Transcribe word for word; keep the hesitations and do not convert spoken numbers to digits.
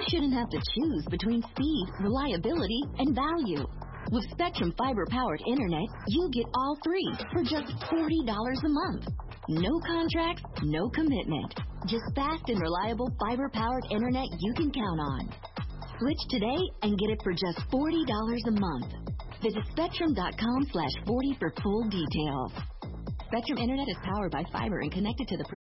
shouldn't have to choose between speed, reliability, and value. With Spectrum fiber-powered internet, you get all three for just forty dollars a month. No contracts, no commitment. Just fast and reliable fiber-powered internet you can count on. Switch today and get it for just forty dollars a month. Visit spectrum.com slash 40 for full details. Spectrum Internet is powered by fiber and connected to the